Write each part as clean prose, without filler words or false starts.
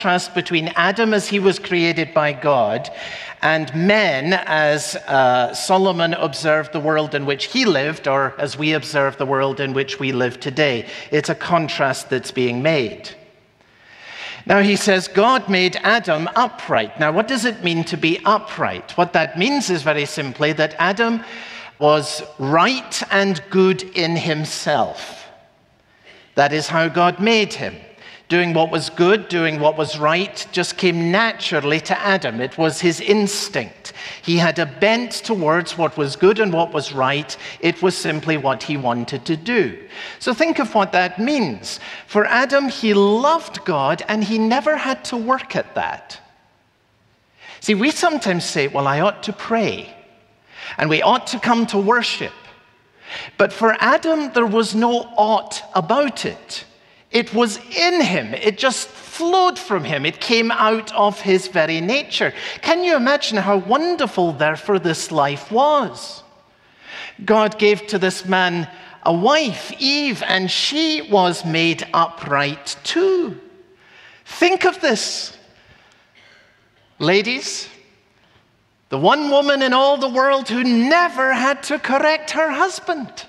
contrast between Adam as he was created by God and men as Solomon observed the world in which he lived, or as we observe the world in which we live today. It's a contrast that's being made. Now he says, God made Adam upright. Now what does it mean to be upright? What that means is very simply that Adam was right and good in himself. That is how God made him. Doing what was good, doing what was right, just came naturally to Adam. It was his instinct. He had a bent towards what was good and what was right. It was simply what he wanted to do. So think of what that means. For Adam, he loved God and he never had to work at that. See, we sometimes say, well, I ought to pray and we ought to come to worship. But for Adam, there was no ought about it. It was in him. It just flowed from him. It came out of his very nature. Can you imagine how wonderful, therefore, this life was? God gave to this man a wife, Eve, and she was made upright too. Think of this. Ladies, the one woman in all the world who never had to correct her husband.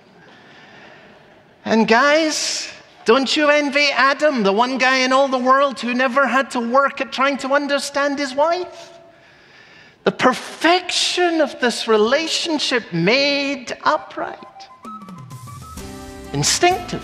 And guys, don't you envy Adam, the one guy in all the world who never had to work at trying to understand his wife? The perfection of this relationship made upright. Instinctive.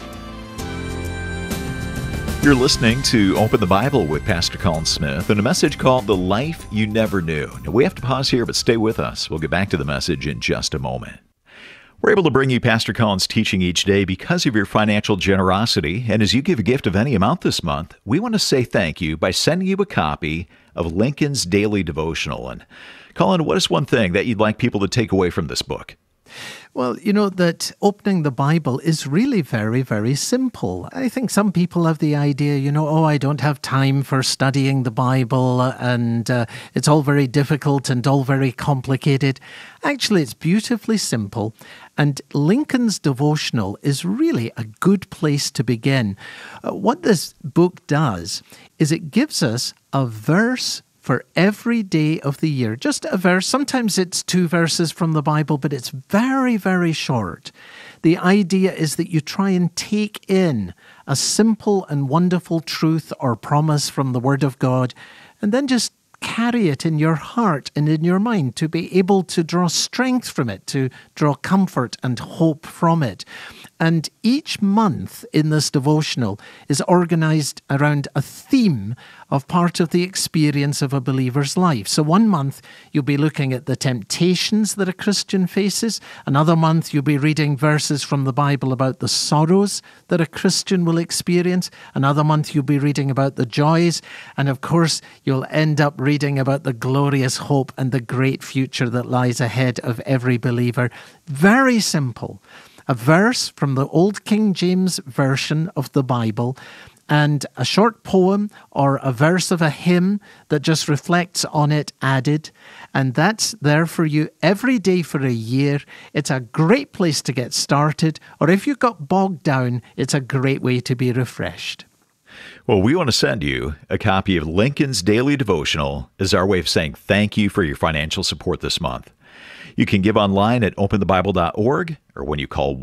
You're listening to Open the Bible with Pastor Colin Smith and a message called The Life You Never Knew. Now, we have to pause here, but stay with us. We'll get back to the message in just a moment. We're able to bring you Pastor Colin's teaching each day because of your financial generosity. And as you give a gift of any amount this month, we want to say thank you by sending you a copy of Lincoln's Daily Devotional. And Colin, what is one thing that you'd like people to take away from this book? Well, you know that opening the Bible is really very, very simple. I think some people have the idea, I don't have time for studying the Bible and it's all very difficult and all very complicated. Actually, it's beautifully simple. And Lincoln's Devotional is really a good place to begin. What this book does is it gives us a verse for every day of the year. Just a verse. Sometimes it's 2 verses from the Bible, but it's very, very short. The idea is that you try and take in a simple and wonderful truth or promise from the Word of God, and then just carry it in your heart and in your mind to be able to draw strength from it, to draw comfort and hope from it. And each month in this devotional is organized around a theme of part of the experience of a believer's life. So one month you'll be looking at the temptations that a Christian faces. Another month you'll be reading verses from the Bible about the sorrows that a Christian will experience. Another month you'll be reading about the joys. And of course, you'll end up reading about the glorious hope and the great future that lies ahead of every believer. Very simple. A verse from the Old King James Version of the Bible, and a short poem or a verse of a hymn that just reflects on it added. And that's there for you every day for a year. It's a great place to get started. Or if you got bogged down, it's a great way to be refreshed. Well, we want to send you a copy of Lincoln's Daily Devotional as our way of saying thank you for your financial support this month. You can give online at openthebible.org or when you call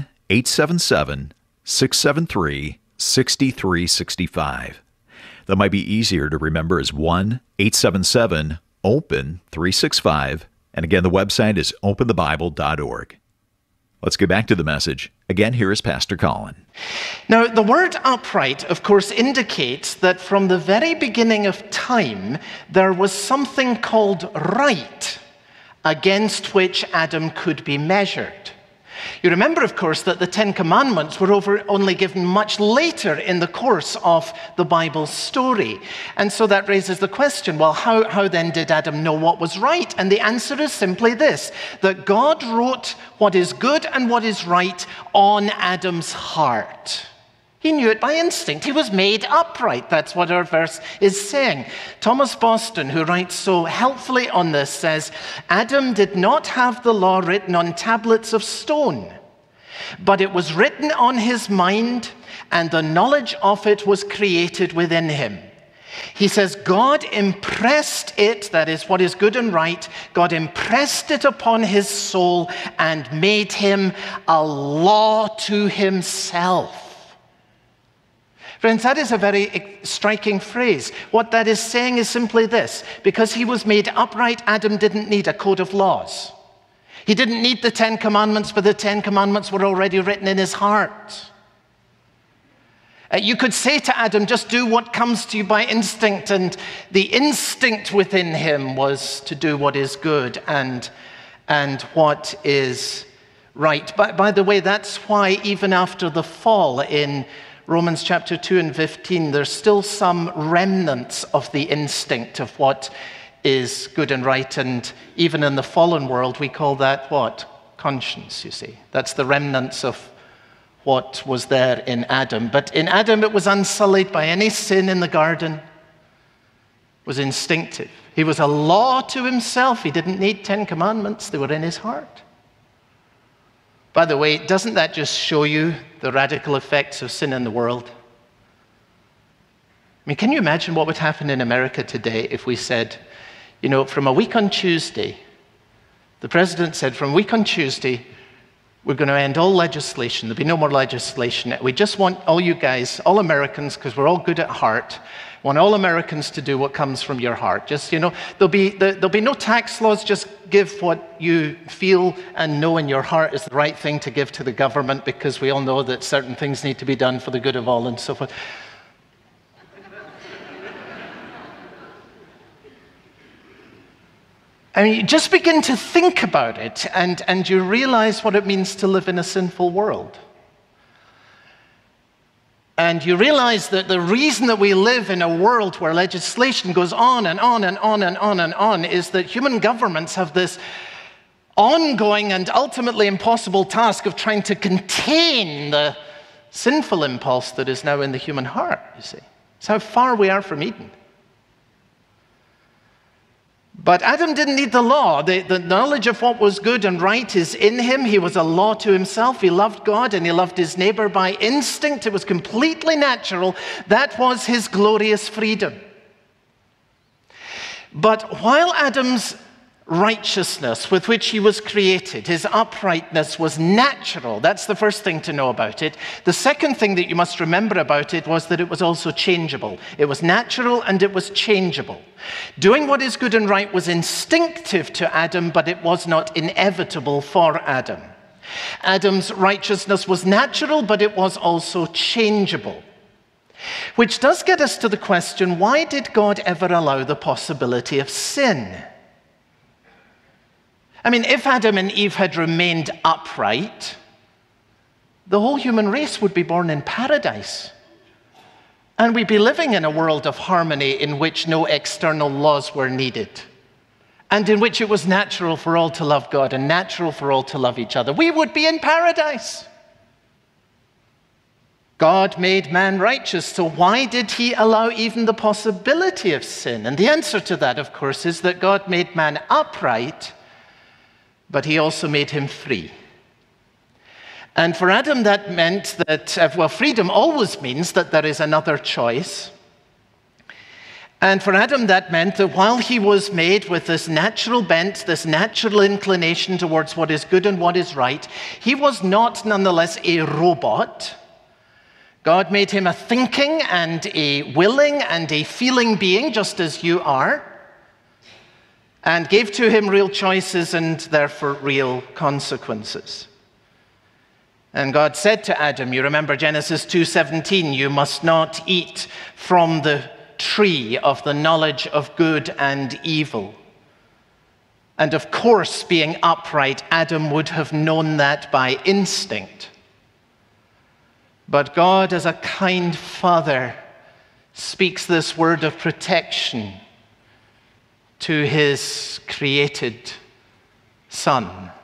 1-877-673-6365. That might be easier to remember as 1-877-OPEN-365. And again, the website is openthebible.org. Let's get back to the message. Again, here is Pastor Colin. Now, the word upright, of course, indicates that from the very beginning of time, there was something called right, against which Adam could be measured. You remember, of course, that the Ten Commandments were only given much later in the course of the Bible story. And so that raises the question, well, how then did Adam know what was right? And the answer is simply this, that God wrote what is good and what is right on Adam's heart. He knew it by instinct. He was made upright. That's what our verse is saying. Thomas Boston, who writes so helpfully on this, says, Adam did not have the law written on tablets of stone, but it was written on his mind, and the knowledge of it was created within him. He says, God impressed it, that is what is good and right, God impressed it upon his soul and made him a law to himself. Friends, that is a very striking phrase. What that is saying is simply this: because he was made upright, Adam didn't need a code of laws. He didn't need the 10 Commandments, but the 10 Commandments were already written in his heart. You could say to Adam, just do what comes to you by instinct, and the instinct within him was to do what is good and what is right. By the way, that's why even after the fall in Romans chapter 2 and 15, there's still some remnants of the instinct of what is good and right. And even in the fallen world, we call that what? Conscience, you see. That's the remnants of what was there in Adam. But in Adam, it was unsullied by any sin in the garden. It was instinctive. He was a law to himself. He didn't need 10 commandments. They were in his heart. By the way, doesn't that just show you the radical effects of sin in the world? I mean, can you imagine what would happen in America today if we said, you know, from a week on Tuesday, the president said, from a week on Tuesday, we're going to end all legislation. There'll be no more legislation. We just want all you guys, all Americans, because we're all good at heart, want all Americans to do what comes from your heart. Just, you know, there'll be no tax laws. Just give what you feel and know in your heart is the right thing to give to the government, because we all know that certain things need to be done for the good of all and so forth. I mean, just begin to think about it, and you realize what it means to live in a sinful world. And you realize that the reason that we live in a world where legislation goes on and on and on and on and on is that human governments have this ongoing and ultimately impossible task of trying to contain the sinful impulse that is now in the human heart, you see. It's how far we are from Eden. But Adam didn't need the law. The knowledge of what was good and right is in him. He was a law to himself. He loved God and he loved his neighbor by instinct. It was completely natural. That was his glorious freedom. But while Adam's righteousness with which he was created, his uprightness, was natural, that's the first thing to know about it. The second thing that you must remember about it was that it was also changeable. It was natural and it was changeable. Doing what is good and right was instinctive to Adam, but it was not inevitable for Adam. Adam's righteousness was natural, but it was also changeable. Which does get us to the question, why did God ever allow the possibility of sin? I mean, if Adam and Eve had remained upright, the whole human race would be born in paradise. And we'd be living in a world of harmony in which no external laws were needed, and in which it was natural for all to love God and natural for all to love each other. We would be in paradise. God made man righteous, so why did he allow even the possibility of sin? And the answer to that, of course, is that God made man upright, but he also made him free. And for Adam, that meant that, freedom always means that there is another choice. And for Adam, that meant that while he was made with this natural bent, this natural inclination towards what is good and what is right, he was not nonetheless a robot. God made him a thinking and a willing and a feeling being, just as you are, and gave to him real choices and therefore real consequences. And God said to Adam, you remember Genesis 2:17, you must not eat from the tree of the knowledge of good and evil. And of course, being upright, Adam would have known that by instinct. But God, as a kind father, speaks this word of protection to his created son.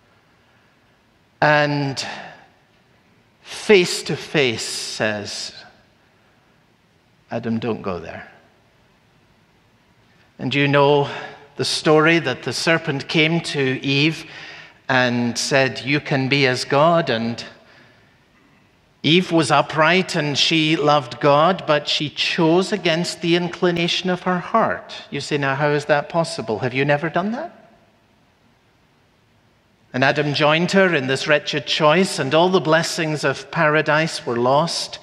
And face to face says, Adam, don't go there. And you know the story that the serpent came to Eve and said, you can be as God. And Eve was upright and she loved God, but she chose against the inclination of her heart. You say, now, how is that possible? Have you never done that? And Adam joined her in this wretched choice, and all the blessings of paradise were lost.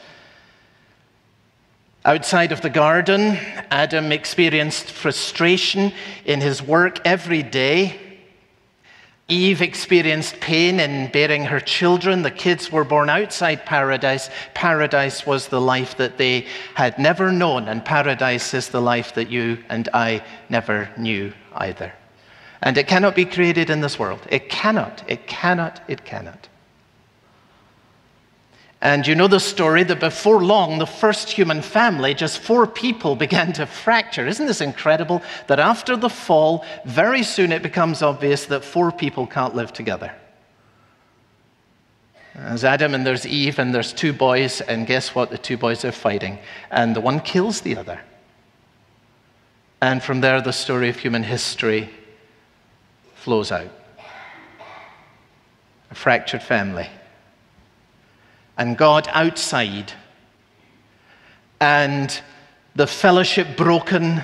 Outside of the garden, Adam experienced frustration in his work every day. Eve experienced pain in bearing her children. The kids were born outside paradise. Paradise was the life that they had never known, and paradise is the life that you and I never knew either. And it cannot be created in this world. It cannot. And you know the story that before long, the first human family, just 4 people, began to fracture. Isn't this incredible? That after the fall, very soon it becomes obvious that 4 people can't live together. There's Adam and there's Eve and there's 2 boys, and guess what? The 2 boys are fighting, and the one kills the other. And from there, the story of human history flows out. A fractured family. And God outside, and the fellowship broken,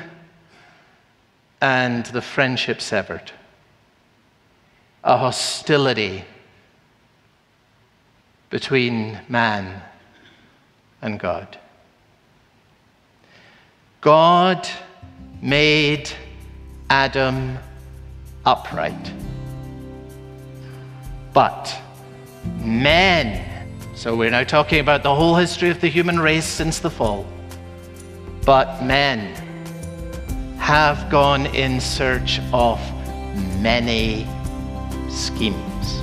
and the friendship severed. A hostility between man and God. God made Adam upright, but men, so we're now talking about the whole history of the human race since the fall. But men have gone in search of many schemes.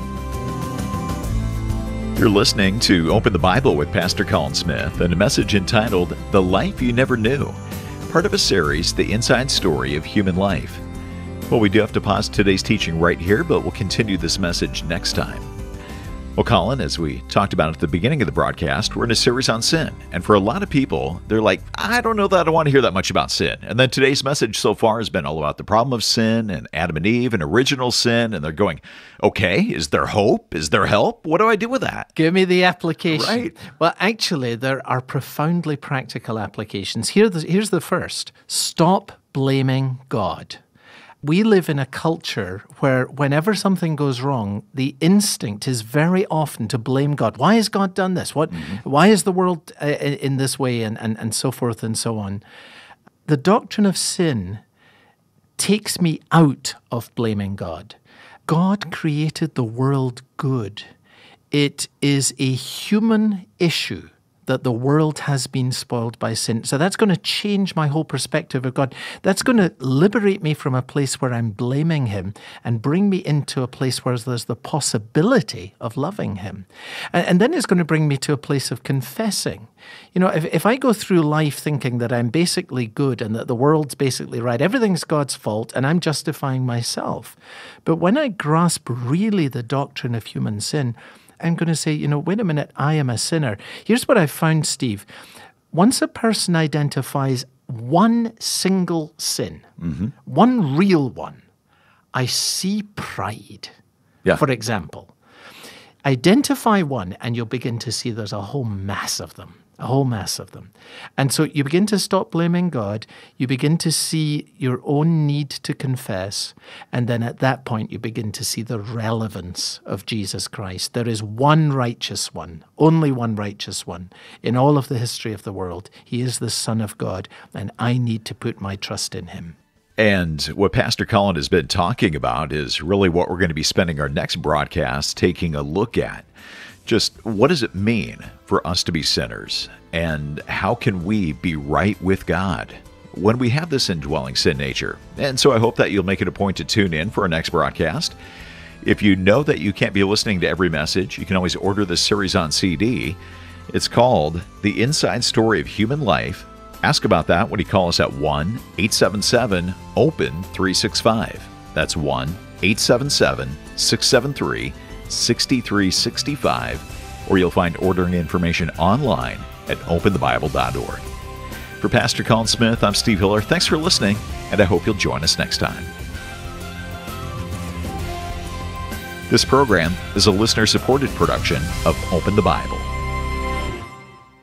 You're listening to Open the Bible with Pastor Colin Smith and a message entitled The Life You Never Knew, part of a series, The Inside Story of Human Life. Well, we do have to pause today's teaching right here, but we'll continue this message next time. Well, Colin, as we talked about at the beginning of the broadcast, we're in a series on sin. And for a lot of people, they're like, I don't know that I want to hear that much about sin. And then today's message so far has been all about the problem of sin and Adam and Eve and original sin. And they're going, okay, is there hope? Is there help? What do I do with that? Give me the application. Right. Well, actually, there are profoundly practical applications. Here's the first. Stop blaming God. We live in a culture where whenever something goes wrong, the instinct is very often to blame God. Why has God done this? Why is the world in this way, and so forth and so on? The doctrine of sin takes me out of blaming God. God created the world good. It is a human issue that the world has been spoiled by sin. So that's going to change my whole perspective of God. That's going to liberate me from a place where I'm blaming Him and bring me into a place where there's the possibility of loving Him. And then it's going to bring me to a place of confessing. You know, if I go through life thinking that I'm basically good and that the world's basically right, everything's God's fault and I'm justifying myself. But when I grasp really the doctrine of human sin, I'm going to say, wait a minute, I am a sinner. Here's what I've found, Steve. Once a person identifies one single sin, one real one, I see pride. Yeah. For example, identify one and you'll begin to see there's a whole mass of them. And so you begin to stop blaming God. You begin to see your own need to confess. And then at that point, you begin to see the relevance of Jesus Christ. There is one righteous one, only one righteous one in all of the history of the world. He is the Son of God, and I need to put my trust in Him. And what Pastor Colin has been talking about is really what we're going to be spending our next broadcast taking a look at. Just what does it mean for us to be sinners, and how can we be right with God when we have this indwelling sin nature? And so I hope that you'll make it a point to tune in for our next broadcast. If you know that you can't be listening to every message, you can always order this series on CD. It's called The Inside Story of Human Life. Ask about that when you call us at 1-877-OPEN-365. That's 1-877-673-6365, or you'll find ordering information online at openthebible.org. For Pastor Colin Smith, I'm Steve Hiller. Thanks for listening, and I hope you'll join us next time. This program is a listener-supported production of Open the Bible.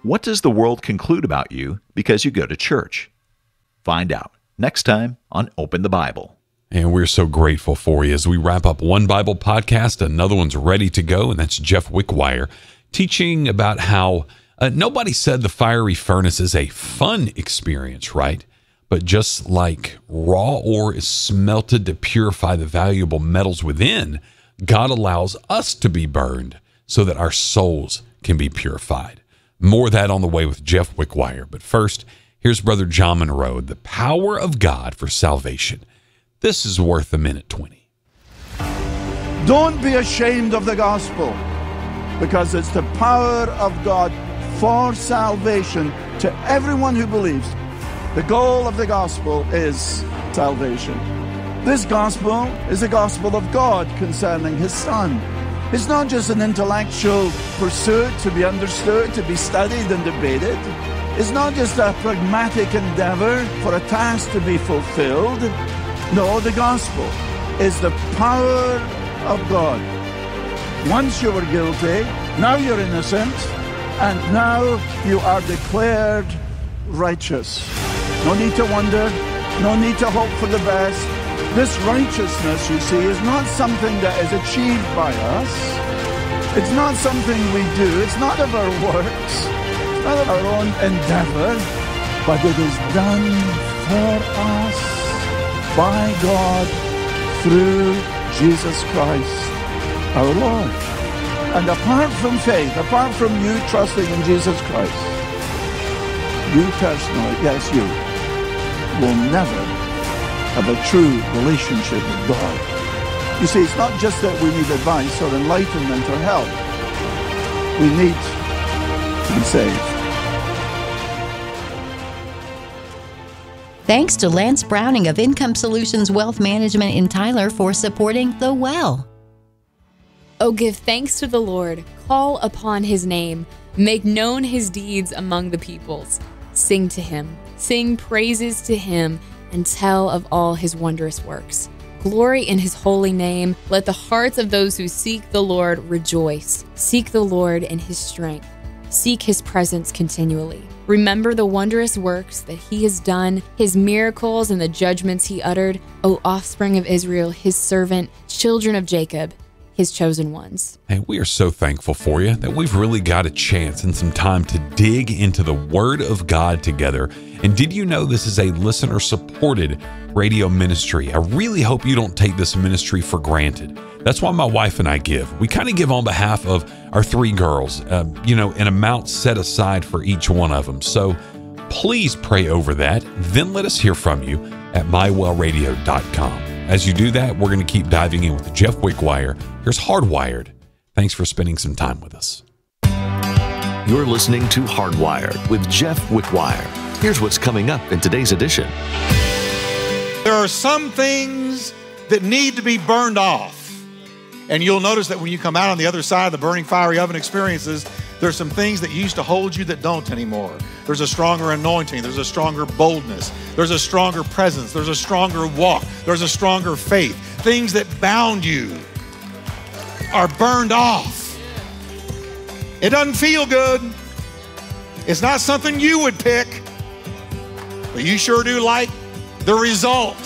What does the world conclude about you because you go to church? Find out next time on Open the Bible. And we're so grateful for you. As we wrap up one Bible podcast, another one's ready to go, and that's Jeff Wickwire teaching about how nobody said the fiery furnace is a fun experience, right? But just like raw ore is smelted to purify the valuable metals within, God allows us to be burned so that our souls can be purified. More of that on the way with Jeff Wickwire. But first, here's Brother John Monroe, the power of God for salvation. This is worth a minute 20. Don't be ashamed of the gospel, because it's the power of God for salvation to everyone who believes. The goal of the gospel is salvation. This gospel is the gospel of God concerning His Son. It's not just an intellectual pursuit to be understood, to be studied and debated. It's not just a pragmatic endeavor for a task to be fulfilled. No, the gospel is the power of God. Once you were guilty, now you're innocent, and now you are declared righteous. No need to wonder, no need to hope for the best. This righteousness, you see, is not something that is achieved by us. It's not something we do. It's not of our works. It's not of our own endeavor, but it is done for us by God through Jesus Christ, our Lord. And apart from faith, apart from you trusting in Jesus Christ, you personally, yes, you, will never have a true relationship with God. You see, it's not just that we need advice or enlightenment or help. We need to be saved. Thanks to Lance Browning of Income Solutions Wealth Management in Tyler for supporting The Well. Oh, give thanks to the Lord, call upon His name, make known His deeds among the peoples. Sing to Him, sing praises to Him, and tell of all His wondrous works. Glory in His holy name. Let the hearts of those who seek the Lord rejoice. Seek the Lord in His strength. Seek His presence continually. Remember the wondrous works that He has done, His miracles and the judgments He uttered, O offspring of Israel, His servant, children of Jacob, His chosen ones. Hey, we are so thankful for you that we've really got a chance and some time to dig into the Word of God together. And did you know this is a listener-supported radio ministry? I really hope you don't take this ministry for granted. That's why my wife and I give. We kind of give on behalf of our three girls, an amount set aside for each one of them. So please pray over that. Then let us hear from you at mywellradio.com. As you do that, we're going to keep diving in with Jeff Wickwire. Here's Hardwired. Thanks for spending some time with us. You're listening to Hardwired with Jeff Wickwire. Here's what's coming up in today's edition. There are some things that need to be burned off. And you'll notice that when you come out on the other side of the burning fiery oven experiences, there's some things that used to hold you that don't anymore. There's a stronger anointing. There's a stronger boldness. There's a stronger presence. There's a stronger walk. There's a stronger faith. Things that bound you are burned off. It doesn't feel good. It's not something you would pick, but you sure do like the result.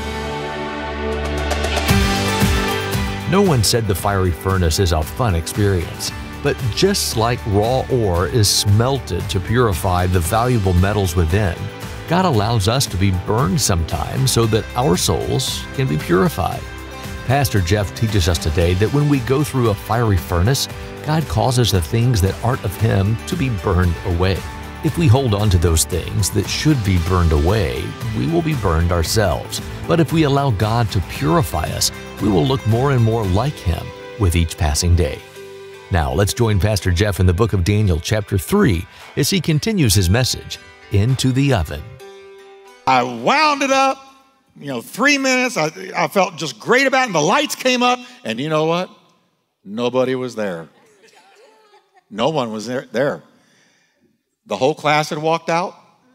No one said the fiery furnace is a fun experience, but just like raw ore is smelted to purify the valuable metals within, God allows us to be burned sometimes so that our souls can be purified. Pastor Jeff teaches us today that when we go through a fiery furnace, God causes the things that aren't of Him to be burned away. If we hold on to those things that should be burned away, we will be burned ourselves. But if we allow God to purify us, we will look more and more like Him with each passing day. Now, let's join Pastor Jeff in the book of Daniel, chapter 3, as he continues his message, Into the Oven. I wound it up, 3 minutes. I felt just great about it, and the lights came up, and you know what? Nobody was there. No one was there. The whole class had walked out.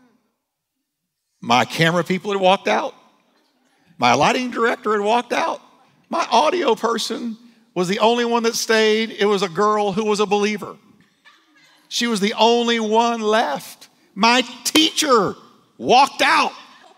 My camera people had walked out. My lighting director had walked out. My audio person was the only one that stayed. It was a girl who was a believer. She was the only one left. My teacher walked out.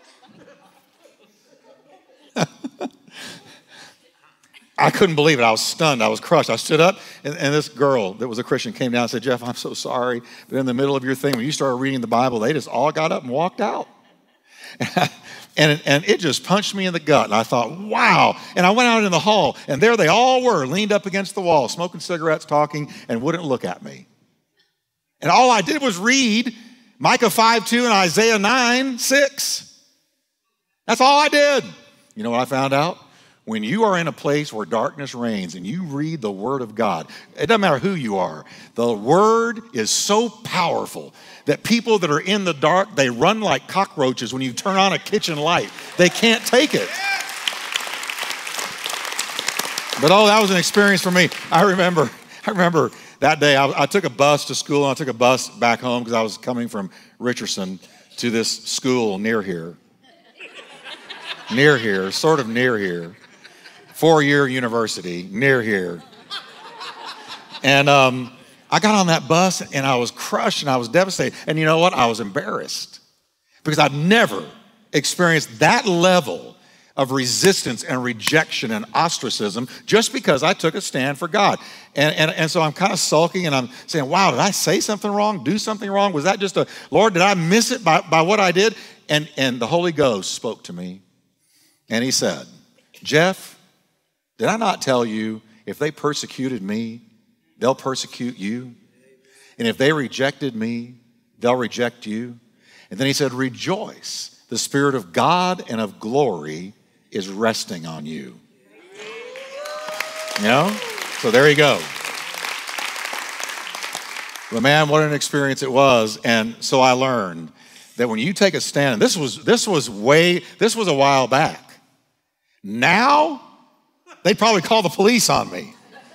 I couldn't believe it. I was stunned. I was crushed. I stood up, and this girl that was a Christian came down and said, Jeff, I'm so sorry, but in the middle of your thing, when you started reading the Bible, they just all got up and walked out. And it just punched me in the gut. And I thought, wow. And I went out in the hall, and there they all were, leaned up against the wall, smoking cigarettes, talking, and wouldn't look at me. And all I did was read Micah 5:2 and Isaiah 9:6. That's all I did. You know what I found out? When you are in a place where darkness reigns and you read the Word of God, it doesn't matter who you are, the Word is so powerful that people that are in the dark, they run like cockroaches when you turn on a kitchen light. They can't take it. But that was an experience for me. I remember that day I took a bus to school, and I took a bus back home because I was coming from Richardson to this school near here. Near here, sort of near here. 4-year university, near here. And I got on that bus, and I was crushed, and I was devastated. And you know what? I was embarrassed because I'd never experienced that level of resistance and rejection and ostracism just because I took a stand for God. And so I'm kind of sulking, and I'm saying, wow, did I say something wrong, do something wrong? Was that just Lord, did I miss it by what I did? And the Holy Ghost spoke to me, and he said, Jeff, did I not tell you if they persecuted me, they'll persecute you? And if they rejected me, they'll reject you? And then he said, rejoice. The Spirit of God and of glory is resting on you. You know? So there you go. But man, what an experience it was. And so I learned that when you take a stand, and this was a while back. Now, they'd probably call the police on me.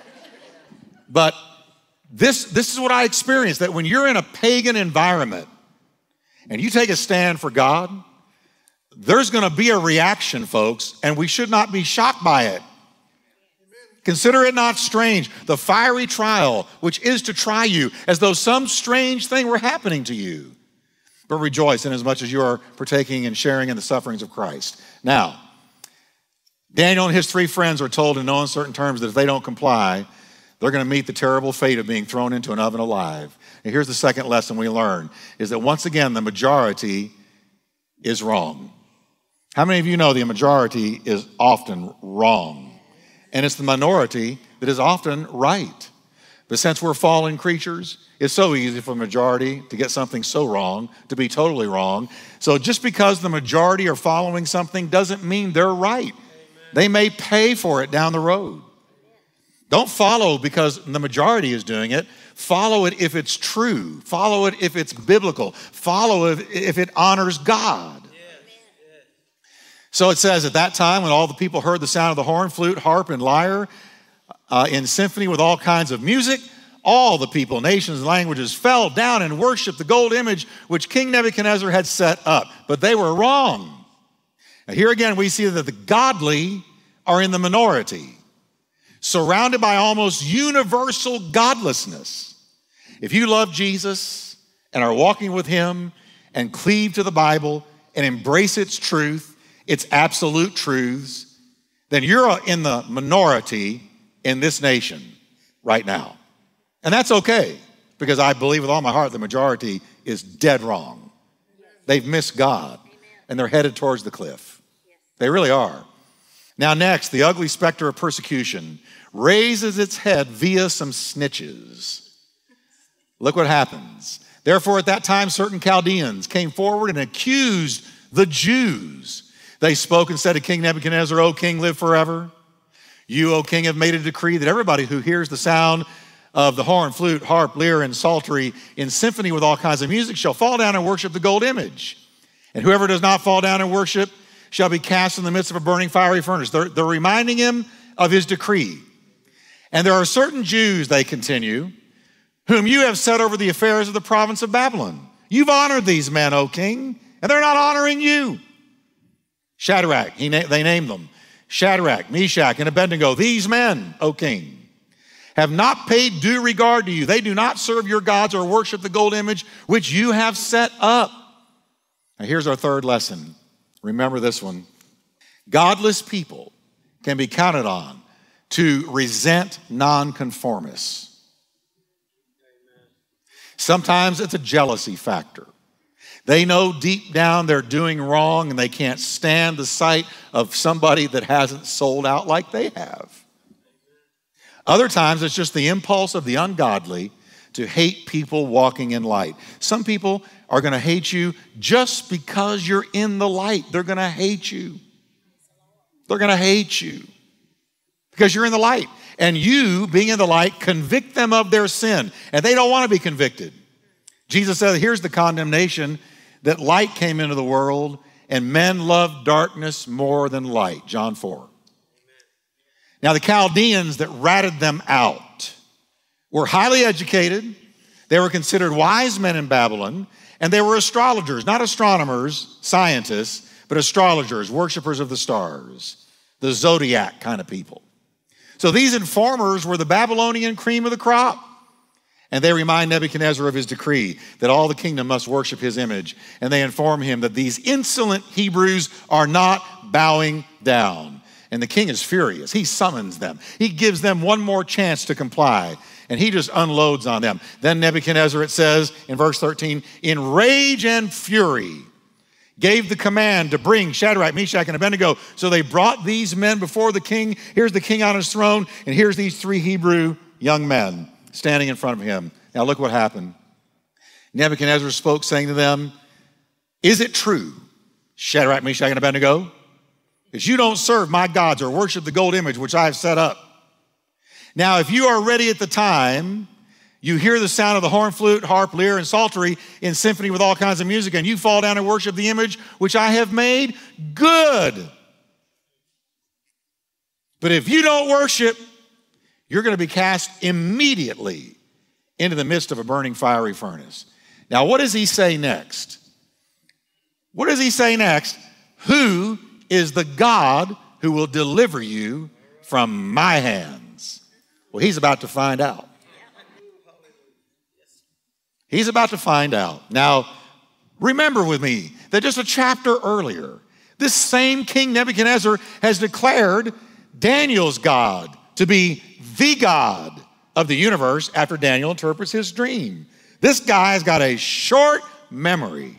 But this is what I experienced, that when you're in a pagan environment and you take a stand for God, there's going to be a reaction, folks, and we should not be shocked by it. Consider it not strange, the fiery trial, which is to try you, as though some strange thing were happening to you. But rejoice inasmuch as you are partaking and sharing in the sufferings of Christ. Now, Daniel and his 3 friends were told in no uncertain terms that if they don't comply, they're going to meet the terrible fate of being thrown into an oven alive. And here's the second lesson we learn, is that once again, the majority is wrong. How many of you know the majority is often wrong? And it's the minority that is often right. But since we're fallen creatures, it's so easy for the majority to get something so wrong, to be totally wrong. So just because the majority are following something doesn't mean they're right. They may pay for it down the road. Don't follow because the majority is doing it. Follow it if it's true. Follow it if it's biblical. Follow it if it honors God. So it says, at that time when all the people heard the sound of the horn, flute, harp, and lyre in symphony with all kinds of music, all the people, nations, and languages fell down and worshiped the gold image which King Nebuchadnezzar had set up. But they were wrong. Now here again, we see that the godly are in the minority, surrounded by almost universal godlessness. If you love Jesus and are walking with him and cleave to the Bible and embrace its truth, its absolute truths, then you're in the minority in this nation right now. And that's okay, because I believe with all my heart the majority is dead wrong. They've missed God, and they're headed towards the cliff. They really are. Now next, the ugly specter of persecution raises its head via some snitches. Look what happens. Therefore, at that time, certain Chaldeans came forward and accused the Jews. They spoke and said to King Nebuchadnezzar, O king, live forever. You, O king, have made a decree that everybody who hears the sound of the horn, flute, harp, lyre, and psaltery in symphony with all kinds of music shall fall down and worship the gold image. And whoever does not fall down and worship shall be cast in the midst of a burning fiery furnace. They're reminding him of his decree. And there are certain Jews, they continue, whom you have set over the affairs of the province of Babylon. You've honored these men, O king, and they're not honoring you. Shadrach, they named them. Shadrach, Meshach, and Abednego, these men, O king, have not paid due regard to you. They do not serve your gods or worship the gold image which you have set up. Now here's our third lesson. Remember this one. Godless people can be counted on to resent nonconformists. Sometimes it's a jealousy factor. They know deep down they're doing wrong and they can't stand the sight of somebody that hasn't sold out like they have. Other times it's just the impulse of the ungodly to hate people walking in light. Some people are going to hate you just because you're in the light. They're going to hate you. They're going to hate you because you're in the light. And you, being in the light, convict them of their sin. And they don't want to be convicted. Jesus said, here's the condemnation, that light came into the world and men loved darkness more than light. John 4. Now the Chaldeans that ratted them out were highly educated. They were considered wise men in Babylon. And they were astrologers, not astronomers, scientists, but astrologers, worshipers of the stars, the zodiac kind of people. So these informers were the Babylonian cream of the crop. And they remind Nebuchadnezzar of his decree that all the kingdom must worship his image. And they inform him that these insolent Hebrews are not bowing down. And the king is furious. He summons them. He gives them one more chance to comply. And he just unloads on them. Then Nebuchadnezzar, it says in verse 13, in rage and fury, gave the command to bring Shadrach, Meshach, and Abednego. So they brought these men before the king. Here's the king on his throne. And here's these three Hebrew young men standing in front of him. Now look what happened. Nebuchadnezzar spoke, saying to them, is it true, Shadrach, Meshach, and Abednego, that you don't serve my gods or worship the gold image which I have set up? Now, if you are ready at the time, you hear the sound of the horn, flute, harp, lyre, and psaltery in symphony with all kinds of music, and you fall down and worship the image which I have made, good. But if you don't worship, you're going to be cast immediately into the midst of a burning fiery furnace. Now, what does he say next? What does he say next? Who is the God who will deliver you from my hands? Well, he's about to find out. He's about to find out. Now, remember with me that just a chapter earlier, this same King Nebuchadnezzar has declared Daniel's God to be the God of the universe after Daniel interprets his dream. This guy's got a short memory.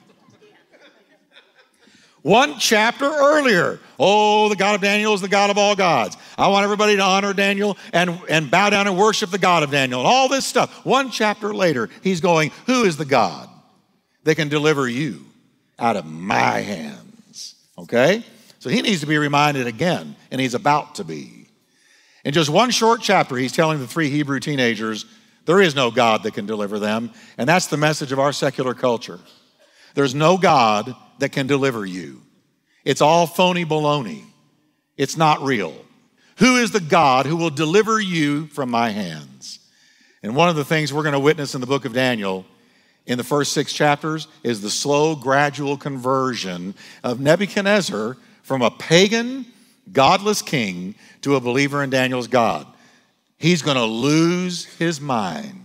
One chapter earlier, oh, the God of Daniel is the God of all gods. I want everybody to honor Daniel and bow down and worship the God of Daniel and all this stuff. One chapter later, he's going, who is the God that can deliver you out of my hands? Okay? So he needs to be reminded again, and he's about to be. In just one short chapter, he's telling the three Hebrew teenagers, there is no God that can deliver them. And that's the message of our secular culture. There's no God that can deliver you. It's all phony baloney. It's not real. Who is the God who will deliver you from my hands? And one of the things we're going to witness in the book of Daniel in the first 6 chapters is the slow, gradual conversion of Nebuchadnezzar from a pagan, godless king to a believer in Daniel's God. He's going to lose his mind.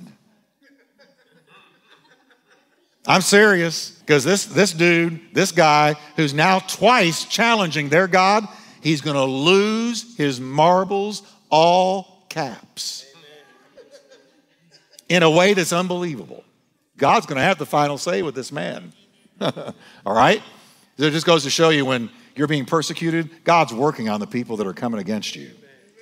I'm serious, because this dude, this guy, who's now twice challenging their God, he's going to lose his marbles, all caps, in a way that's unbelievable. God's going to have the final say with this man. All right? It just goes to show you when you're being persecuted, God's working on the people that are coming against you.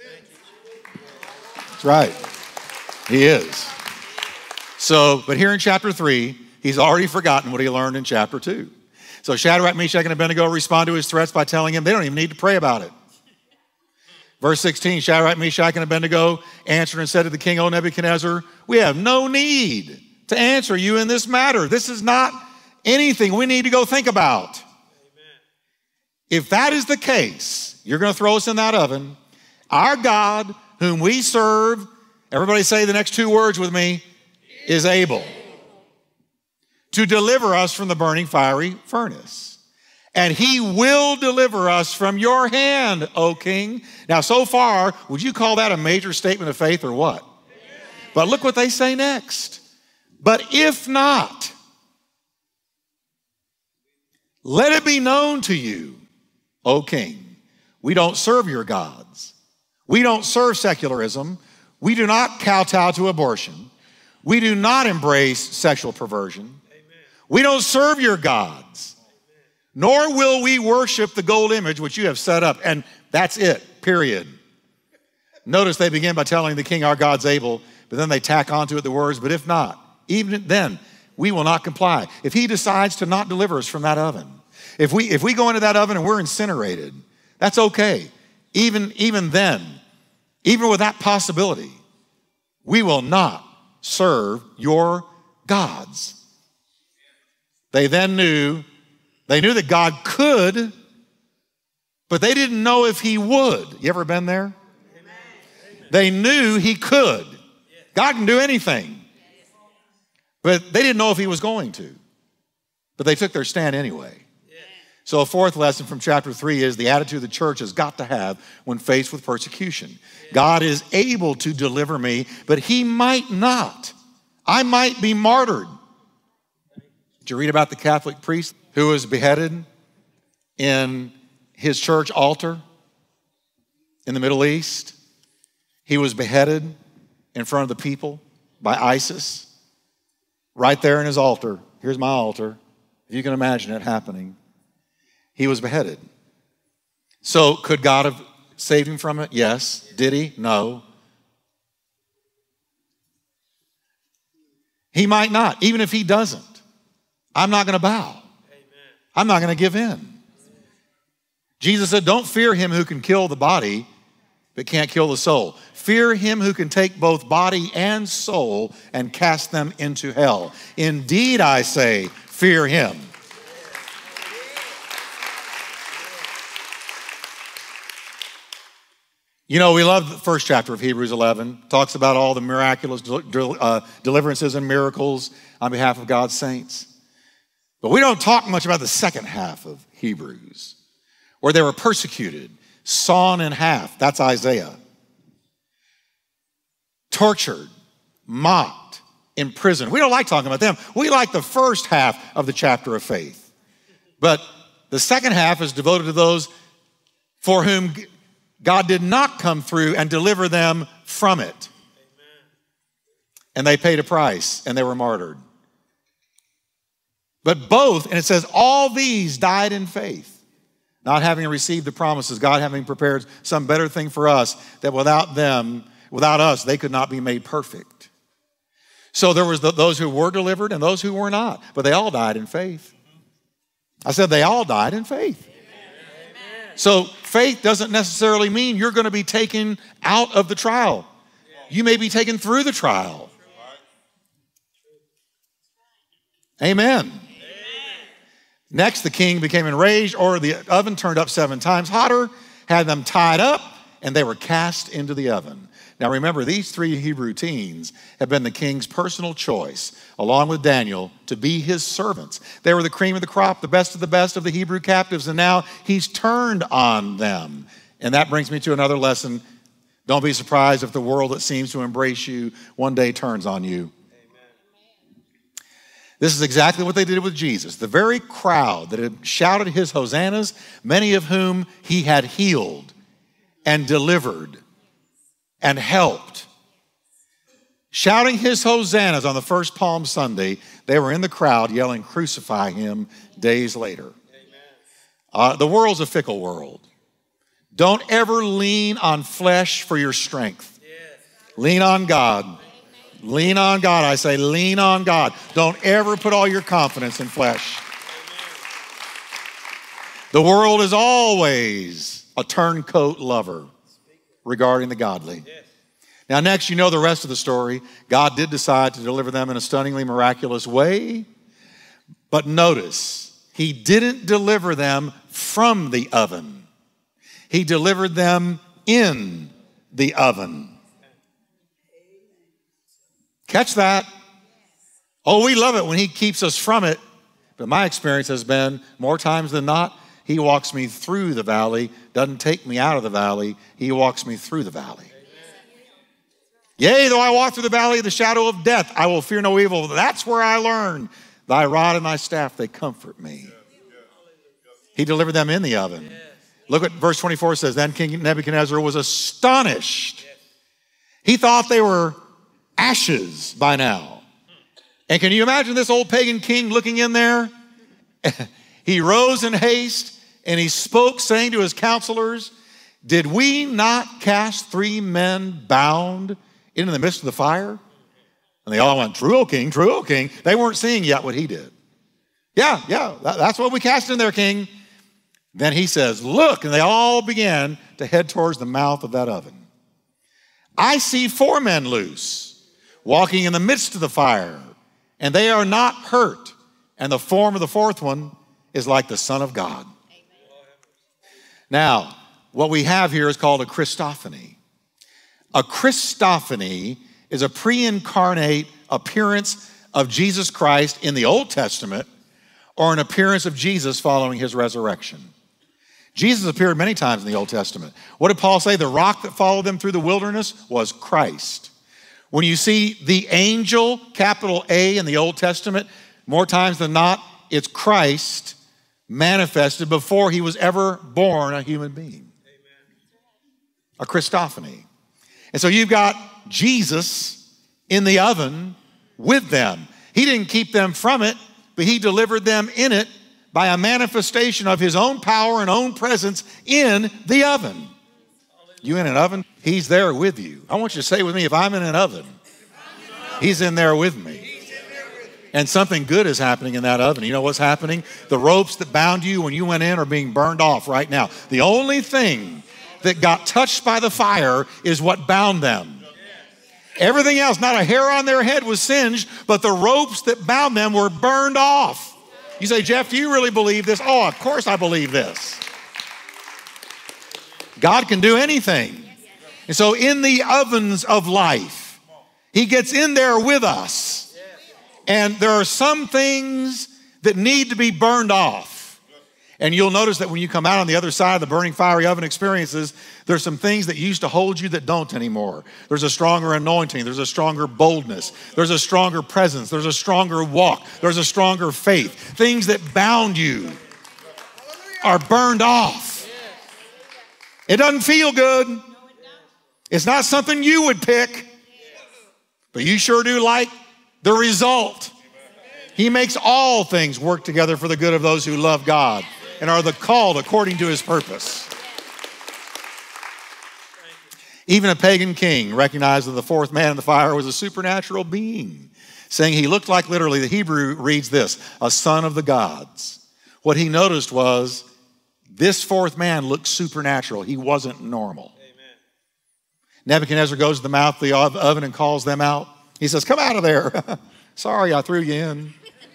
That's right. He is. So, but here in chapter 3, he's already forgotten what he learned in chapter 2. So Shadrach, Meshach, and Abednego respond to his threats by telling him they don't even need to pray about it. Verse 16, Shadrach, Meshach, and Abednego answered and said to the king, O Nebuchadnezzar, we have no need to answer you in this matter. This is not anything we need to go think about. Amen. If that is the case, you're going to throw us in that oven. Our God, whom we serve, everybody say the next 2 words with me, is able to deliver us from the burning fiery furnace. And he will deliver us from your hand, O king. Now, so far, would you call that a major statement of faith or what? But look what they say next. But if not, let it be known to you, O king, we don't serve your gods. We don't serve secularism. We do not kowtow to abortion. We do not embrace sexual perversion. We don't serve your gods. Nor will we worship the gold image which you have set up. And that's it, period. Notice they begin by telling the king, our God's able, but then they tack onto it the words, but if not, even then, we will not comply. If he decides to not deliver us from that oven, if we go into that oven and we're incinerated, that's okay. Even then, even with that possibility, we will not serve your gods. They knew that God could, but they didn't know if he would. You ever been there? They knew he could. God can do anything. But they didn't know if he was going to. But they took their stand anyway. So a fourth lesson from chapter 3 is the attitude the church has got to have when faced with persecution. God is able to deliver me, but he might not. I might be martyred. Did you read about the Catholic priest who was beheaded in his church altar in the Middle East? He was beheaded in front of the people by ISIS, right there in his altar. Here's my altar. If you can imagine it happening. He was beheaded. So could God have saved him from it? Yes. Did he? No. He might not. Even if he doesn't, I'm not going to bow. I'm not going to give in. Jesus said, don't fear him who can kill the body, but can't kill the soul. Fear him who can take both body and soul and cast them into hell. Indeed, I say, fear him. You know, we love the first chapter of Hebrews 11. Talks about all the miraculous deliverances and miracles on behalf of God's saints. But we don't talk much about the second half of Hebrews, where they were persecuted, sawn in half. That's Isaiah. Tortured, mocked, imprisoned. We don't like talking about them. We like the first half of the chapter of faith. But the second half is devoted to those for whom God did not come through and deliver them from it. And they paid a price and they were martyred. But both, and it says, all these died in faith, not having received the promises, God having prepared some better thing for us, that without us, they could not be made perfect. So there was those who were delivered and those who were not, but they all died in faith. I said they all died in faith. So faith doesn't necessarily mean you're going to be taken out of the trial. You may be taken through the trial. Amen. Next, the king became enraged, or the oven turned up 7 times hotter, had them tied up, and they were cast into the oven. Now remember, these 3 Hebrew teens have been the king's personal choice, along with Daniel, to be his servants. They were the cream of the crop, the best of the Hebrew captives, and now he's turned on them. And that brings me to another lesson. Don't be surprised if the world that seems to embrace you one day turns on you. This is exactly what they did with Jesus. The very crowd that had shouted his hosannas, many of whom he had healed and delivered and helped. Shouting his hosannas on the first Palm Sunday, they were in the crowd yelling, crucify him, days later. The world's a fickle world. Don't ever lean on flesh for your strength. Lean on God. Lean on God. I say lean on God. Don't ever put all your confidence in flesh. The world is always a turncoat lover regarding the godly. Now next, you know the rest of the story. God did decide to deliver them in a stunningly miraculous way. But notice, he didn't deliver them from the oven. He delivered them in the oven. Catch that? Oh, we love it when he keeps us from it. But my experience has been, more times than not, he walks me through the valley, doesn't take me out of the valley. He walks me through the valley. Yea, though I walk through the valley of the shadow of death, I will fear no evil. That's where I learned. Thy rod and thy staff, they comfort me. He delivered them in the oven. Look what verse 24 says. Then King Nebuchadnezzar was astonished. He thought they were ashes by now. And can you imagine this old pagan king looking in there? He rose in haste and he spoke, saying to his counselors, did we not cast 3 men bound into the midst of the fire? And they all went, true, O king, true, O king. They weren't seeing yet what he did. Yeah, that's what we cast in there, king. Then he says, look, and they all began to head towards the mouth of that oven. I see 4 men loose, walking in the midst of the fire, and they are not hurt. And the form of the 4th one is like the Son of God. Now, what we have here is called a Christophany. A Christophany is a pre-incarnate appearance of Jesus Christ in the Old Testament, or an appearance of Jesus following his resurrection. Jesus appeared many times in the Old Testament. What did Paul say? The rock that followed them through the wilderness was Christ. When you see the angel, capital A, in the Old Testament, more times than not, it's Christ manifested before he was ever born a human being. A Christophany. And so you've got Jesus in the oven with them. He didn't keep them from it, but he delivered them in it by a manifestation of his own power and own presence in the oven. You in an oven? He's there with you. I want you to say with me, if I'm in an oven, he's in there with me. And something good is happening in that oven. You know what's happening? The ropes that bound you when you went in are being burned off right now. The only thing that got touched by the fire is what bound them. Everything else, not a hair on their head was singed, but the ropes that bound them were burned off. You say, Jeff, do you really believe this? Oh, of course I believe this. God can do anything. And so in the ovens of life, he gets in there with us. And there are some things that need to be burned off. And you'll notice that when you come out on the other side of the burning fiery oven experiences, there's some things that used to hold you that don't anymore. There's a stronger anointing. There's a stronger boldness. There's a stronger presence. There's a stronger walk. There's a stronger faith. Things that bound you are burned off. It doesn't feel good. It's not something you would pick, but you sure do like the result. He makes all things work together for the good of those who love God and are the called according to his purpose. Even a pagan king recognized that the 4th man in the fire was a supernatural being, saying he looked like, literally, the Hebrew reads this, a son of the gods. What he noticed was this 4th man looked supernatural. He wasn't normal. Amen. Nebuchadnezzar goes to the mouth of the oven and calls them out. He says, come out of there. Sorry, I threw you in.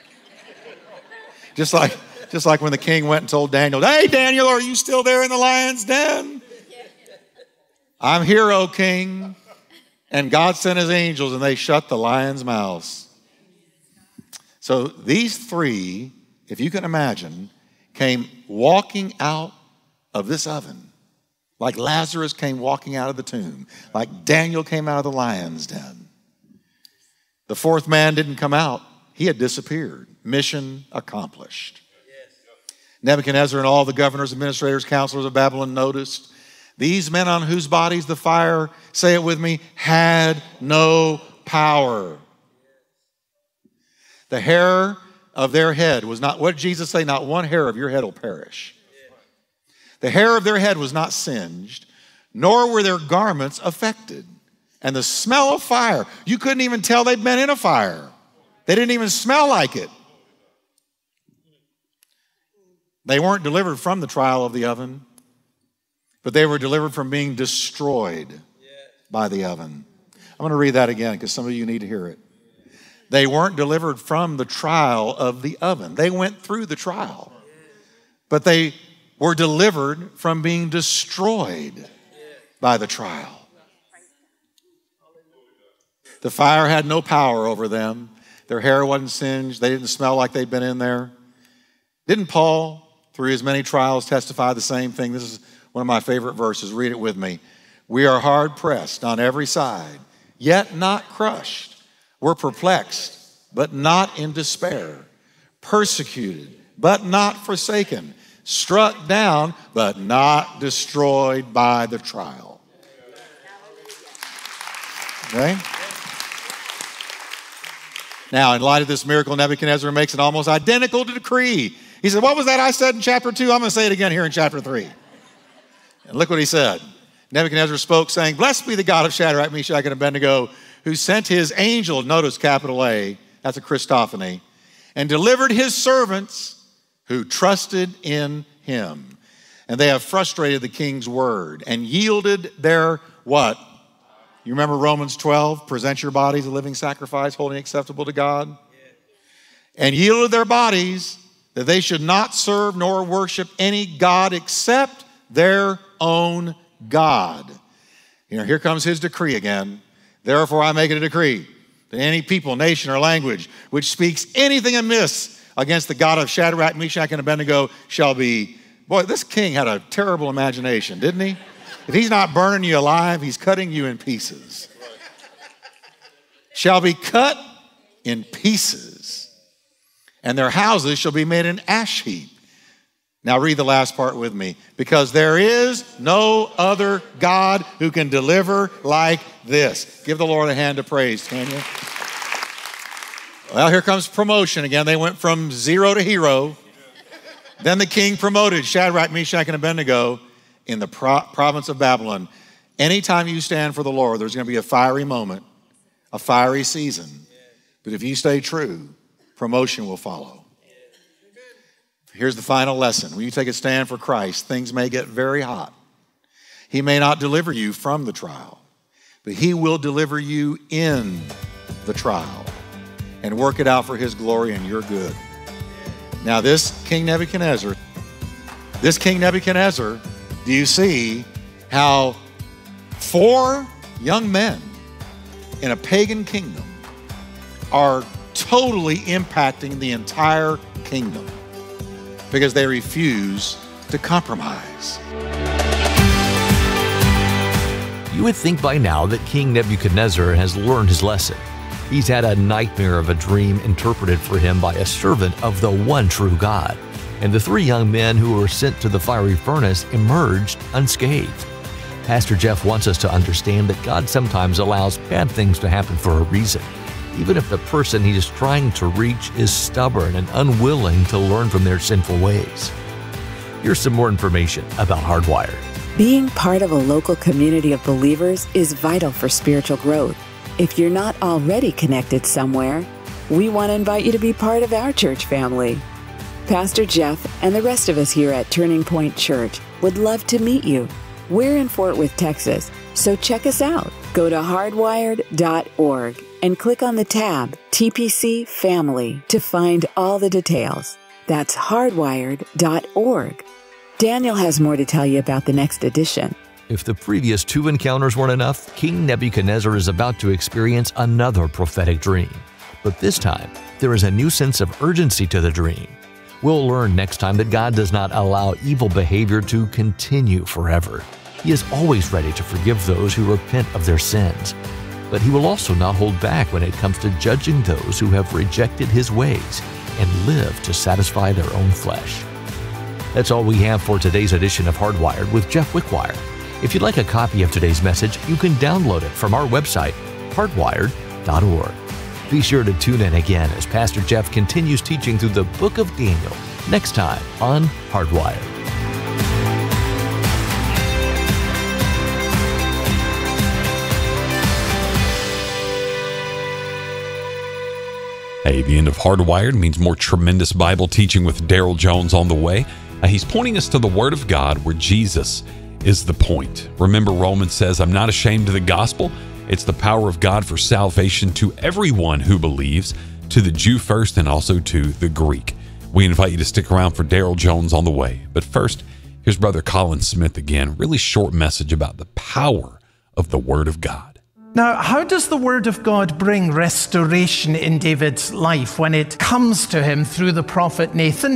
Just like when the king went and told Daniel, hey, Daniel, are you still there in the lion's den? I'm here, O king. And God sent his angels and they shut the lions' mouths. So these 3, if you can imagine, came walking out of this oven like Lazarus came walking out of the tomb, like Daniel came out of the lion's den. The 4th man didn't come out. He had disappeared. Mission accomplished. Nebuchadnezzar and all the governors, administrators, counselors of Babylon noticed these men on whose bodies the fire, say it with me, had no power. The hair of their head was not, what did Jesus say? Not one hair of your head will perish. The hair of their head was not singed, nor were their garments affected. And the smell of fire, you couldn't even tell they'd been in a fire. They didn't even smell like it. They weren't delivered from the trial of the oven, but they were delivered from being destroyed by the oven. I'm going to read that again because some of you need to hear it. They weren't delivered from the trial of the oven. They went through the trial, but they were delivered from being destroyed by the trial. The fire had no power over them. Their hair wasn't singed. They didn't smell like they'd been in there. Didn't Paul, through his many trials, testify the same thing? This is one of my favorite verses. Read it with me. We are hard pressed on every side, yet not crushed. We're perplexed, but not in despair. Persecuted, but not forsaken. Struck down, but not destroyed by the trial. Okay? Now, in light of this miracle, Nebuchadnezzar makes an almost identical decree. He said, what was that I said in chapter 2? I'm going to say it again here in chapter 3. And look what he said. Nebuchadnezzar spoke, saying, blessed be the God of Shadrach, Meshach, and Abednego, who sent his angel, notice capital A, that's a Christophany, and delivered his servants who trusted in him. And they have frustrated the king's word and yielded their what? You remember Romans 12, present your bodies a living sacrifice, holy and acceptable to God? And yielded their bodies that they should not serve nor worship any God except their own God. You know, here comes his decree again. Therefore I make it a decree that any people, nation, or language which speaks anything amiss against the God of Shadrach, Meshach, and Abednego shall be. Boy, this king had a terrible imagination, didn't he? If he's not burning you alive, he's cutting you in pieces. Shall be cut in pieces, and their houses shall be made an ash heap. Now read the last part with me. Because there is no other God who can deliver like this. Give the Lord a hand of praise, can you? Well, here comes promotion again. They went from zero to hero. Then the king promoted Shadrach, Meshach, and Abednego in the province of Babylon. Anytime you stand for the Lord, there's going to be a fiery moment, a fiery season. But if you stay true, promotion will follow. Here's the final lesson. When you take a stand for Christ, things may get very hot. He may not deliver you from the trial, but he will deliver you in the trial and work it out for his glory and your good. Now this King Nebuchadnezzar, do you see how 4 young men in a pagan kingdom are totally impacting the entire kingdom because they refuse to compromise? You would think by now that King Nebuchadnezzar has learned his lesson. He's had a nightmare of a dream interpreted for him by a servant of the one true God. And the 3 young men who were sent to the fiery furnace emerged unscathed. Pastor Jeff wants us to understand that God sometimes allows bad things to happen for a reason, even if the person he is trying to reach is stubborn and unwilling to learn from their sinful ways. Here's some more information about Hardwired. Being part of a local community of believers is vital for spiritual growth. If you're not already connected somewhere, we want to invite you to be part of our church family. Pastor Jeff and the rest of us here at Turning Point Church would love to meet you. We're in Fort Worth, Texas, so check us out. Go to hardwired.org and click on the tab TPC Family to find all the details. That's hardwired.org. Daniel has more to tell you about the next edition. If the previous 2 encounters weren't enough, King Nebuchadnezzar is about to experience another prophetic dream. But this time, there is a new sense of urgency to the dream. We'll learn next time that God does not allow evil behavior to continue forever. He is always ready to forgive those who repent of their sins. But he will also not hold back when it comes to judging those who have rejected his ways and live to satisfy their own flesh. That's all we have for today's edition of Hardwired with Jeff Wickwire. If you'd like a copy of today's message, you can download it from our website, hardwired.org. Be sure to tune in again as Pastor Jeff continues teaching through the book of Daniel next time on Hardwired. Hey, the end of Hardwired means more tremendous Bible teaching with Daryl Jones on the way. He's pointing us to the Word of God where Jesus is the point. Remember, Romans says, I'm not ashamed of the gospel. It's the power of God for salvation to everyone who believes, to the Jew first and also to the Greek. We invite you to stick around for Daryl Jones on the way. But first, here's Brother Colin Smith again. Really short message about the power of the Word of God. Now, how does the Word of God bring restoration in David's life when it comes to him through the prophet Nathan?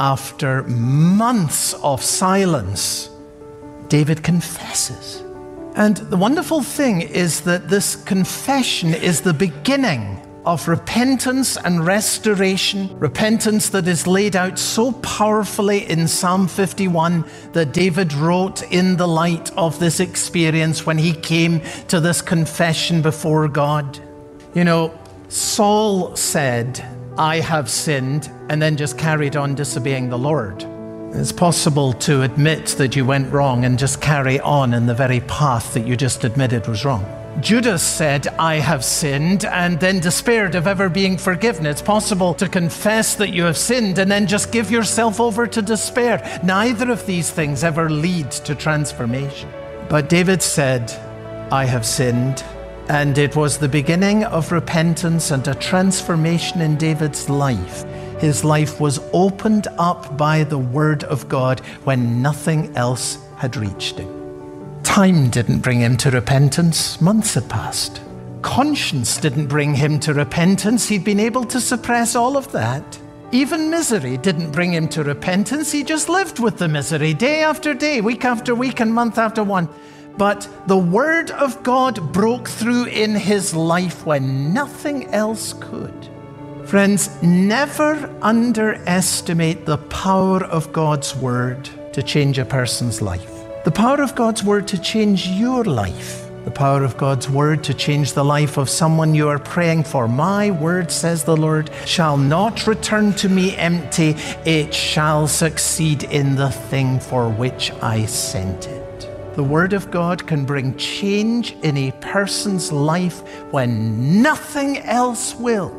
After months of silence, David confesses And the wonderful thing is that this confession is the beginning of repentance and restoration, repentance that is laid out so powerfully in Psalm 51 that David wrote in the light of this experience when he came to this confession before God. You know, Saul said, "I have sinned," and then just carried on disobeying the Lord. It's possible to admit that you went wrong and just carry on in the very path that you just admitted was wrong. Judas said, "I have sinned," and then despaired of ever being forgiven. It's possible to confess that you have sinned and then just give yourself over to despair. Neither of these things ever lead to transformation. But David said, "I have sinned," and it was the beginning of repentance and a transformation in David's life. His life was opened up by the word of God when nothing else had reached him. Time didn't bring him to repentance. Months had passed. Conscience didn't bring him to repentance. He'd been able to suppress all of that. Even misery didn't bring him to repentance. He just lived with the misery day after day, week after week, and month after one. But the word of God broke through in his life when nothing else could. Friends, never underestimate the power of God's word to change a person's life. The power of God's word to change your life. The power of God's word to change the life of someone you are praying for. My word, says the Lord, shall not return to me empty. It shall succeed in the thing for which I sent it. The word of God can bring change in a person's life when nothing else will.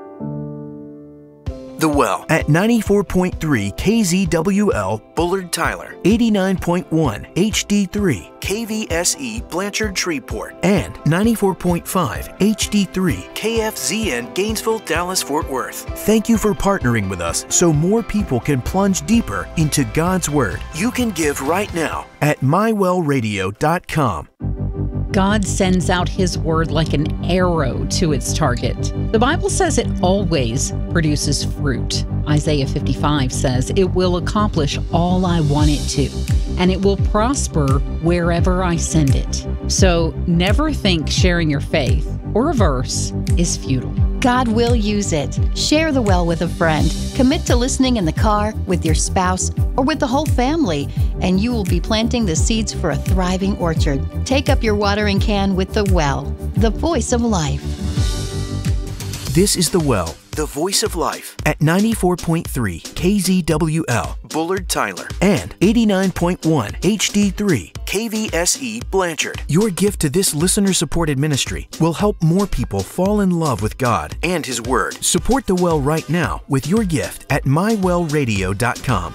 The Well at 94.3 KZWL Bullard Tyler, 89.1 HD3 KVSE Blanchard Shreveport, and 94.5 HD3 KFZN Gainesville Dallas Fort Worth. Thank you for partnering with us so more people can plunge deeper into God's Word. You can give right now at mywellradio.com. God sends out His word like an arrow to its target. The Bible says it always produces fruit. Isaiah 55 says it will accomplish all I want it to, and it will prosper wherever I send it. So never think sharing your faith or a verse is futile. God will use it. Share the well with a friend. Commit to listening in the car, with your spouse, or with the whole family, and you will be planting the seeds for a thriving orchard. Take up your watering can with the well, the voice of life. This is The Well, the voice of life, at 94.3 KZWL Bullard Tyler and 89.1 HD3 KVSE Blanchard. Your gift to this listener-supported ministry will help more people fall in love with God and His Word. Support The Well right now with your gift at mywellradio.com.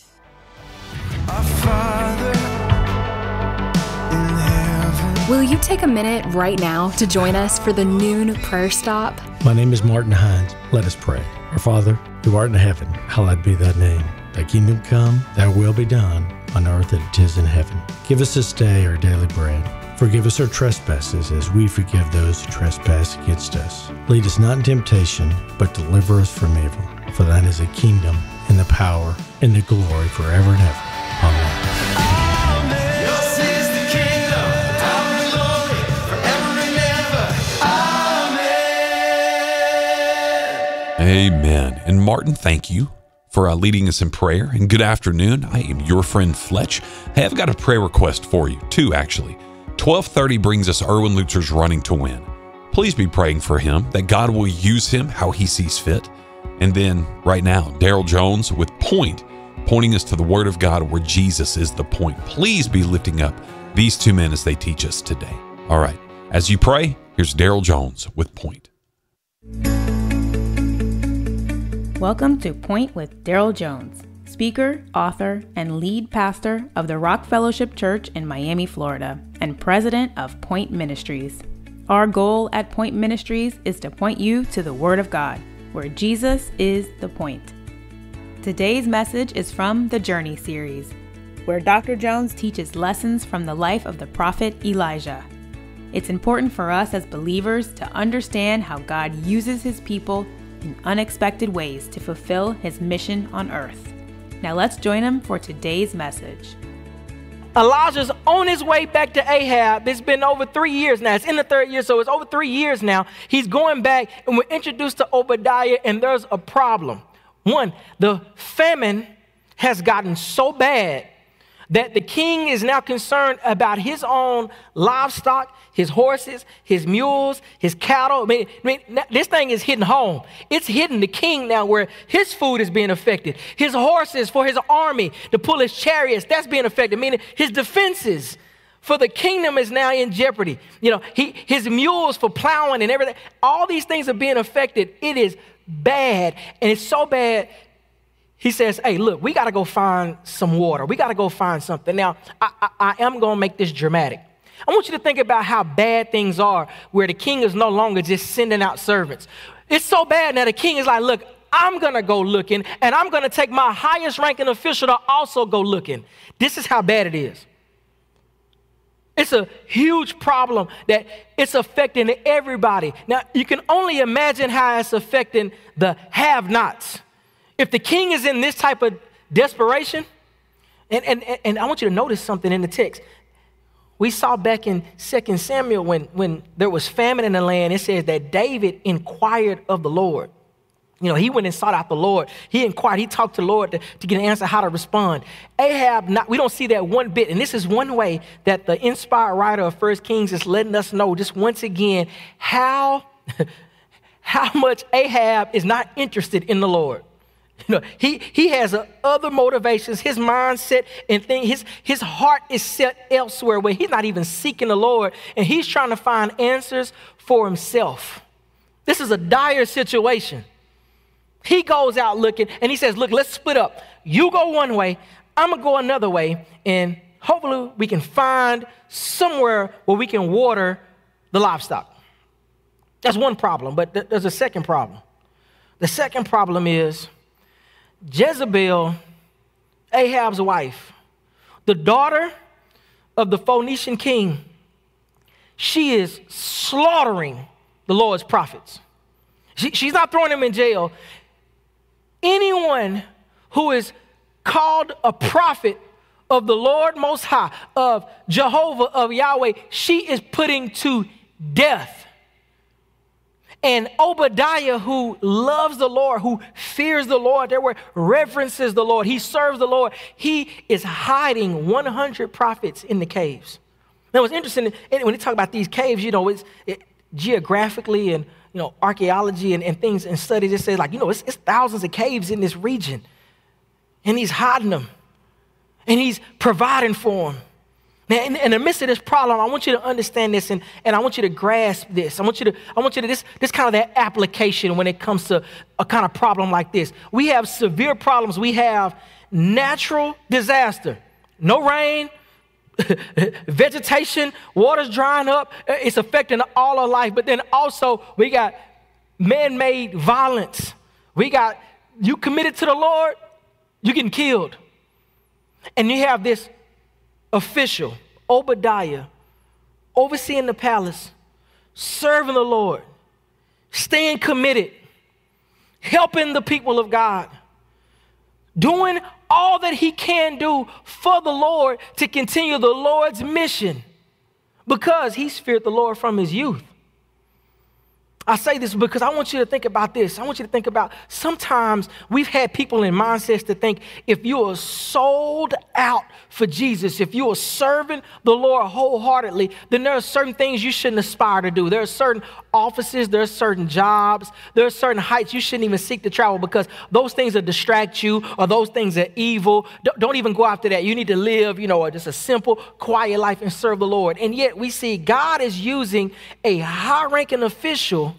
Will you take a minute right now to join us for the noon prayer stop? My name is Martin Hines. Let us pray. Our Father, who art in heaven, hallowed be thy name. Thy kingdom come, thy will be done, on earth as it is in heaven. Give us this day our daily bread. Forgive us our trespasses as we forgive those who trespass against us. Lead us not in temptation, but deliver us from evil. For thine is the kingdom, and the power, and the glory forever and ever. Amen. Amen. And Martin, thank you for leading us in prayer. And good afternoon. I am your friend Fletch. Hey, I've got a prayer request for you, two actually. 12:30 brings us Erwin Lutzer's Running to Win. Please be praying for him, that God will use him how He sees fit. And then right now, Daryl Jones with Point, pointing us to the Word of God where Jesus is the point. Please be lifting up these two men as they teach us today. All right. As you pray, here's Daryl Jones with Point. Welcome to Point with Daryl Jones, speaker, author, and lead pastor of the Rock Fellowship Church in Miami, Florida, and president of Point Ministries. Our goal at Point Ministries is to point you to the Word of God, where Jesus is the point. Today's message is from the Journey series, where Dr. Jones teaches lessons from the life of the prophet Elijah. It's important for us as believers to understand how God uses His people in unexpected ways to fulfill His mission on earth. Now let's join him for today's message. Elijah's on his way back to Ahab. It's been over 3 years now. It's in the third year, so it's over 3 years now. He's going back, and we're introduced to Obadiah, and there's a problem. One, the famine has gotten so bad that the king is now concerned about his own livestock, his horses, his mules, his cattle. I mean, this thing is hitting home. It's hitting the king now where his food is being affected. His horses for his army to pull his chariots, that's being affected. Meaning his defenses for the kingdom is now in jeopardy. You know, his mules for plowing and everything. All these things are being affected. It is bad. And it's so bad. He says, hey, look, we got to go find some water. We got to go find something. Now, I am going to make this dramatic. I want you to think about how bad things are where the king is no longer just sending out servants. It's so bad now the king is like, look, I'm going to go looking, and I'm going to take my highest ranking official to also go looking. This is how bad it is. It's a huge problem that it's affecting everybody. Now, you can only imagine how it's affecting the have-nots. If the king is in this type of desperation, and I want you to notice something in the text. We saw back in 2 Samuel when there was famine in the land, it says that David inquired of the Lord. You know, he went and sought out the Lord. He inquired, he talked to the Lord to get an answer how to respond. Ahab, we don't see that one bit. And this is one way that the inspired writer of 1 Kings is letting us know just once again how much Ahab is not interested in the Lord. You know, he has other motivations, his mindset and things, his heart is set elsewhere where he's not even seeking the Lord, and he's trying to find answers for himself. This is a dire situation. He goes out looking and he says, look, let's split up. You go one way, I'm going to go another way, and hopefully we can find somewhere where we can water the livestock. That's one problem, but there's a second problem. The second problem is Jezebel, Ahab's wife, the daughter of the Phoenician king, she is slaughtering the Lord's prophets. She's not throwing them in jail. Anyone who is called a prophet of the Lord Most High, of Jehovah, of Yahweh, she is putting to death. And Obadiah, who loves the Lord, who fears the Lord, there were reverences the Lord, he serves the Lord, he is hiding 100 prophets in the caves. Now, what's interesting, when they talk about these caves, you know, geographically and, you know, archaeology and things and studies, it says, like, you know, it's thousands of caves in this region. And he's hiding them. And he's providing for them. Now, in the midst of this problem, I want you to understand this, and I want you to grasp this. I want you to this kind of that application when it comes to a kind of problem like this. We have severe problems. We have natural disaster. No rain, vegetation, water's drying up. It's affecting all our life. But then also we got man-made violence. We got you committed to the Lord, you're getting killed. And you have this official, Obadiah, overseeing the palace, serving the Lord, staying committed, helping the people of God, doing all that he can do for the Lord to continue the Lord's mission because he's feared the Lord from his youth. I say this because I want you to think about this. I want you to think about sometimes we've had people in mindsets to think if you are sold out for Jesus, if you are serving the Lord wholeheartedly, then there are certain things you shouldn't aspire to do. There are certain offices, there are certain jobs, there are certain heights you shouldn't even seek to travel because those things will distract you or those things are evil. Don't even go after that. You need to live, you know, just a simple, quiet life and serve the Lord. And yet we see God is using a high-ranking official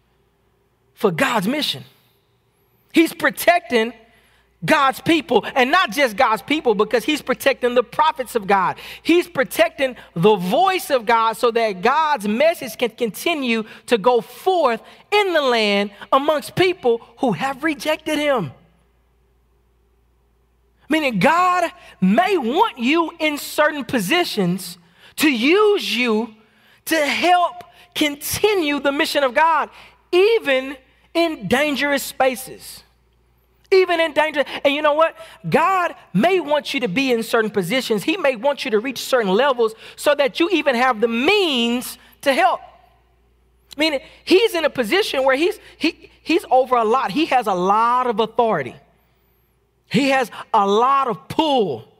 for God's mission. He's protecting God's people, and not just God's people, because he's protecting the prophets of God. He's protecting the voice of God so that God's message can continue to go forth in the land amongst people who have rejected him. Meaning God may want you in certain positions to use you to help continue the mission of God, even in dangerous spaces. Even in danger. And you know what? God may want you to be in certain positions. He may want you to reach certain levels so that you even have the means to help. Meaning, he's in a position where he's over a lot. He has a lot of authority. He has a lot of pull.